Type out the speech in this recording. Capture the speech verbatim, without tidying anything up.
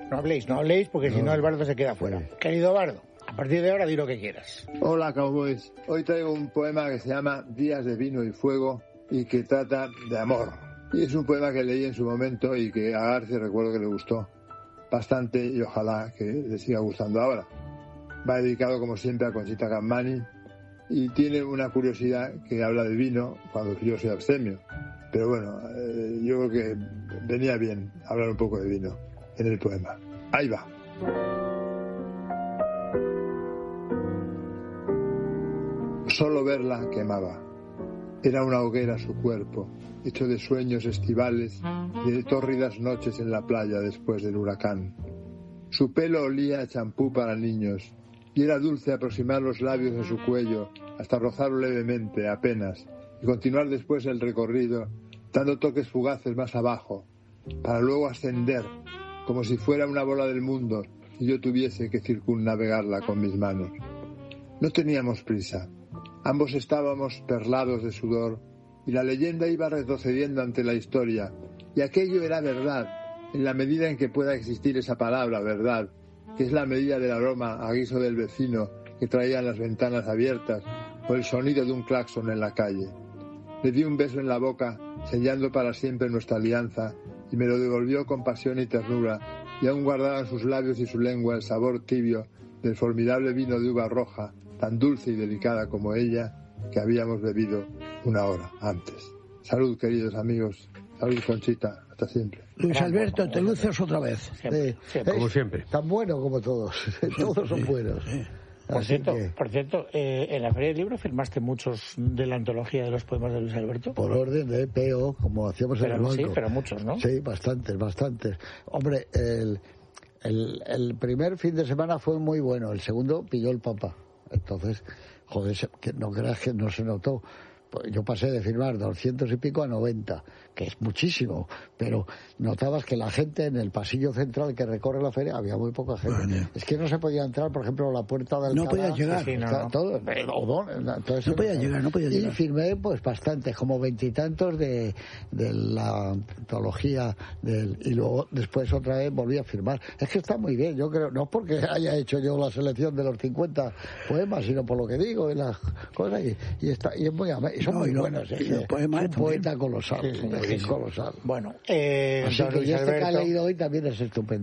no habléis, no habléis, porque no. si no el bardo se queda fuera. Sí. Querido bardo, a partir de ahora di lo que quieras. Hola, cowboys. Hoy traigo un poema que se llama Días de vino y fuego y que trata de amor. Y es un poema que leí en su momento y que a García recuerdo que le gustó bastante y ojalá que le siga gustando ahora. Va dedicado, como siempre, a Conchita Gamani y tiene una curiosidad que habla de vino cuando yo soy abstemio. Pero bueno, eh, yo creo que venía bien hablar un poco de vino en el poema. Ahí va. Solo verla quemaba. Era una hoguera su cuerpo, hecho de sueños estivales y de tórridas noches en la playa después del huracán. Su pelo olía a champú para niños y era dulce aproximar los labios a su cuello hasta rozarlo levemente, apenas, y continuar después el recorrido dando toques fugaces más abajo, para luego ascender como si fuera una bola del mundo y yo tuviese que circunnavegarla con mis manos. No teníamos prisa. Ambos estábamos perlados de sudor y la leyenda iba retrocediendo ante la historia, y aquello era verdad, en la medida en que pueda existir esa palabra, verdad, que es la medida del aroma a guiso del vecino que traían las ventanas abiertas o el sonido de un claxon en la calle. Le di un beso en la boca, sellando para siempre nuestra alianza, y me lo devolvió con pasión y ternura, y aún guardaban sus labios y su lengua el sabor tibio del formidable vino de uva roja, tan dulce y delicada como ella, que habíamos bebido una hora antes. Salud, queridos amigos. Salud, Conchita. Hasta siempre. Luis Alberto, te luces otra vez. Siempre, siempre. Como siempre. Tan bueno como todos. Todos son buenos. Por cierto, que... por cierto eh, en la Feria del Libro firmaste muchos de la antología de los poemas de Luis Alberto. Por orden de P O, como hacíamos pero, en el banco. Sí, pero muchos, ¿no? Sí, bastantes, bastantes. Hombre, el, el, el primer fin de semana fue muy bueno, el segundo pilló el Papa. Entonces, joder, que no creas que no se notó. Yo pasé de firmar doscientos y pico a noventa, que es muchísimo, pero notabas que la gente en el pasillo central que recorre la feria había muy poca gente. Bueno. Es que no se podía entrar, por ejemplo, a la puerta del no podía llegar. Sí, no, no. Todo, entonces, no podía llegar, no podía y llegar. Y firmé pues bastantes, como veintitantos de, de la antología del, y luego después otra vez volví a firmar. Es que está muy bien, yo creo, no porque haya hecho yo la selección de los cincuenta poemas, sino por lo que digo y las cosas, y, y está y es muy amable. Son no, muy buenos, ¿eh? Es un poeta colosal, sí, sí, sí, sí. colosal. Bueno, eh, así que y este que ha leído hoy también es estupendo.